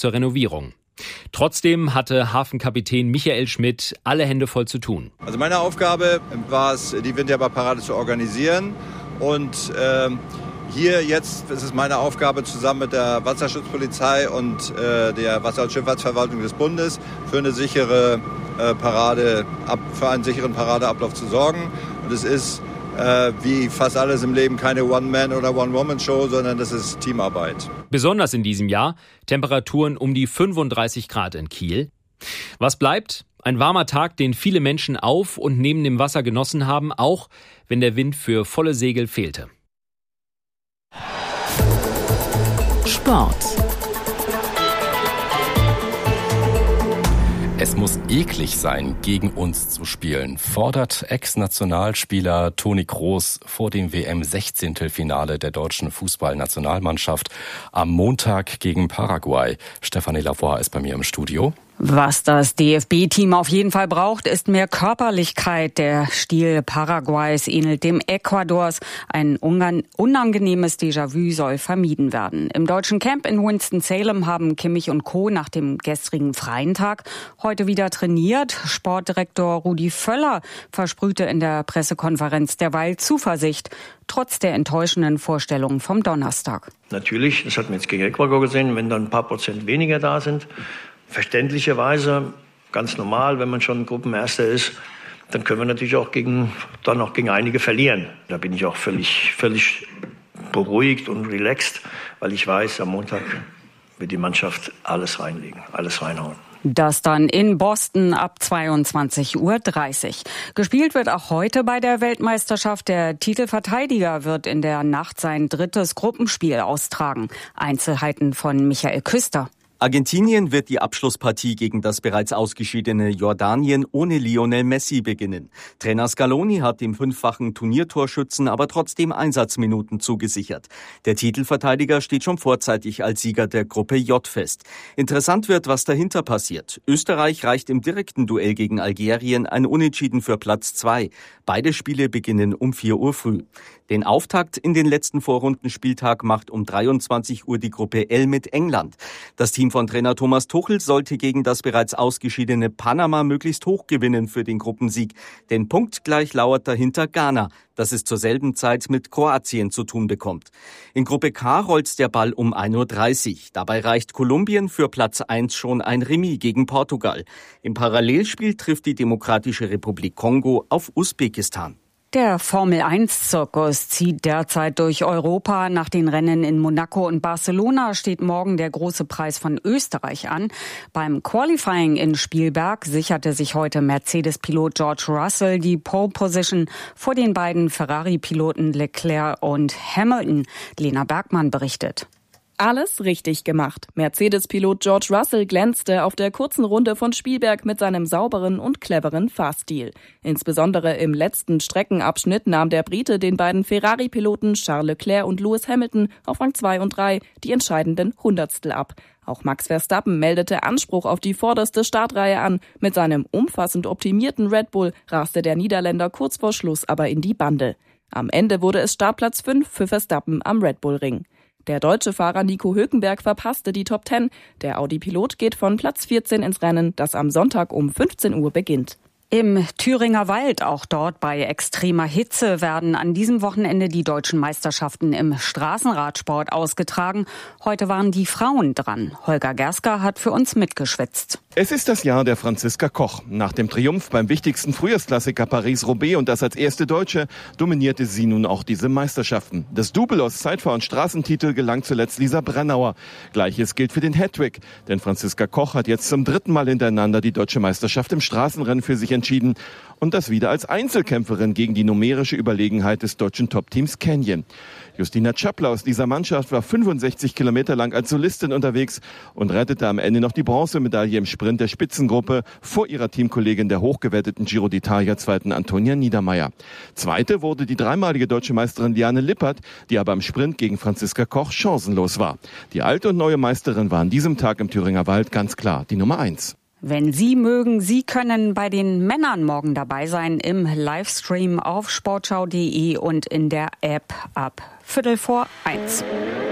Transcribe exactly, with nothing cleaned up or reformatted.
zur Renovierung. Trotzdem hatte Hafenkapitän Michael Schmidt alle Hände voll zu tun. Also meine Aufgabe war es, die Windjammerparade zu organisieren. Und äh, hier jetzt ist es meine Aufgabe, zusammen mit der Wasserschutzpolizei und äh, der Wasser- und Schifffahrtsverwaltung des Bundes für eine sichere äh, Parade, ab, für einen sicheren Paradeablauf zu sorgen. Und es ist äh, wie fast alles im Leben keine One-Man- oder One-Woman-Show, sondern das ist Teamarbeit. Besonders in diesem Jahr Temperaturen um die fünfunddreißig Grad in Kiel. Was bleibt? Ein warmer Tag, den viele Menschen auf und neben dem Wasser genossen haben, auch wenn der Wind für volle Segel fehlte. Sport. Es muss eklig sein, gegen uns zu spielen, fordert Ex-Nationalspieler Toni Kroos vor dem W M-Sechzehntelfinale der deutschen Fußballnationalmannschaft am Montag gegen Paraguay. Stefanie Lavoie ist bei mir im Studio. Was das D F B-Team auf jeden Fall braucht, ist mehr Körperlichkeit. Der Stil Paraguays ähnelt dem Ecuadors. Ein unangenehmes Déjà-vu soll vermieden werden. Im deutschen Camp in Winston-Salem haben Kimmich und Co. nach dem gestrigen freien Tag heute wieder trainiert. Sportdirektor Rudi Völler versprühte in der Pressekonferenz derweil Zuversicht, trotz der enttäuschenden Vorstellungen vom Donnerstag. Natürlich, das hat man jetzt gegen Ecuador gesehen, wenn dann ein paar Prozent weniger da sind. Verständlicherweise, ganz normal, wenn man schon Gruppenerster ist, dann können wir natürlich auch gegen, dann auch gegen einige verlieren. Da bin ich auch völlig, völlig beruhigt und relaxed, weil ich weiß, am Montag wird die Mannschaft alles reinlegen, alles reinhauen. Das dann in Boston ab zweiundzwanzig Uhr dreißig. Gespielt wird auch heute bei der Weltmeisterschaft. Der Titelverteidiger wird in der Nacht sein drittes Gruppenspiel austragen. Einzelheiten von Michael Küster. Argentinien wird die Abschlusspartie gegen das bereits ausgeschiedene Jordanien ohne Lionel Messi beginnen. Trainer Scaloni hat dem fünffachen Turniertorschützen aber trotzdem Einsatzminuten zugesichert. Der Titelverteidiger steht schon vorzeitig als Sieger der Gruppe J fest. Interessant wird, was dahinter passiert. Österreich reicht im direkten Duell gegen Algerien ein Unentschieden für Platz zwei. Beide Spiele beginnen um vier Uhr früh. Den Auftakt in den letzten Vorrundenspieltag macht um dreiundzwanzig Uhr die Gruppe L mit England. Das Team von Trainer Thomas Tuchel sollte gegen das bereits ausgeschiedene Panama möglichst hoch gewinnen für den Gruppensieg. Denn punktgleich lauert dahinter Ghana, das es zur selben Zeit mit Kroatien zu tun bekommt. In Gruppe K rollt der Ball um ein Uhr dreißig. Dabei reicht Kolumbien für Platz eins schon ein Remis gegen Portugal. Im Parallelspiel trifft die Demokratische Republik Kongo auf Usbekistan. Der Formel eins Zirkus zieht derzeit durch Europa. Nach den Rennen in Monaco und Barcelona steht morgen der große Preis von Österreich an. Beim Qualifying in Spielberg sicherte sich heute Mercedes-Pilot George Russell die Pole Position vor den beiden Ferrari-Piloten Leclerc und Hamilton. Lena Bergmann berichtet. Alles richtig gemacht. Mercedes-Pilot George Russell glänzte auf der kurzen Runde von Spielberg mit seinem sauberen und cleveren Fahrstil. Insbesondere im letzten Streckenabschnitt nahm der Brite den beiden Ferrari-Piloten Charles Leclerc und Lewis Hamilton auf Rang zwei und drei die entscheidenden Hundertstel ab. Auch Max Verstappen meldete Anspruch auf die vorderste Startreihe an. Mit seinem umfassend optimierten Red Bull raste der Niederländer kurz vor Schluss aber in die Bande. Am Ende wurde es Startplatz fünf für Verstappen am Red Bull Ring. Der deutsche Fahrer Nico Hülkenberg verpasste die Top zehn. Der Audi-Pilot geht von Platz vierzehn ins Rennen, das am Sonntag um fünfzehn Uhr beginnt. Im Thüringer Wald, auch dort bei extremer Hitze, werden an diesem Wochenende die deutschen Meisterschaften im Straßenradsport ausgetragen. Heute waren die Frauen dran. Holger Gersker hat für uns mitgeschwitzt. Es ist das Jahr der Franziska Koch. Nach dem Triumph beim wichtigsten Frühjahrsklassiker Paris-Roubaix und das als erste Deutsche, dominierte sie nun auch diese Meisterschaften. Das Double aus Zeitfahr- und Straßentitel gelang zuletzt Lisa Brennauer. Gleiches gilt für den Hattrick, denn Franziska Koch hat jetzt zum dritten Mal hintereinander die deutsche Meisterschaft im Straßenrennen für sich entschieden. Und das wieder als Einzelkämpferin gegen die numerische Überlegenheit des deutschen Top-Teams Canyon. Justina Chapler aus dieser Mannschaft war fünfundsechzig Kilometer lang als Solistin unterwegs und rettete am Ende noch die Bronzemedaille im Sprint der Spitzengruppe vor ihrer Teamkollegin der hochgewetteten Giro d'Italia Zweiten Antonia Niedermeyer. Zweite wurde die dreimalige deutsche Meisterin Liane Lippert, die aber im Sprint gegen Franziska Koch chancenlos war. Die alte und neue Meisterin war an diesem Tag im Thüringer Wald ganz klar die Nummer eins. Wenn Sie mögen, Sie können bei den Männern morgen dabei sein im Livestream auf sportschau punkt de und in der App ab Viertel vor eins.